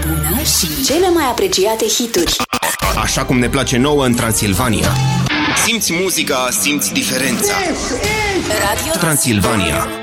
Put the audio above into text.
bună și cele mai apreciate hituri. Așa cum ne place nouă în Transilvania. Simți muzica, simți diferența. Radio Transilvania.